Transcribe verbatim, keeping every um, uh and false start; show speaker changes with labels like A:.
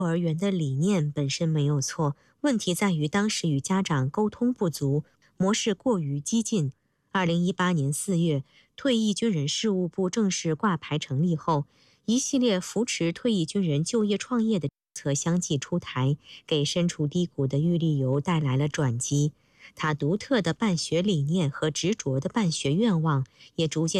A: 幼儿园的理念本身没有错，问题在于当时与家长沟通不足，模式过于激进。二零一八年四月，退役军人事务部正式挂牌成立后，一系列扶持退役军人就业创业的政策相继出台，给身处低谷的育立游带来了转机。他独特的办学理念和执着的办学愿望，也逐渐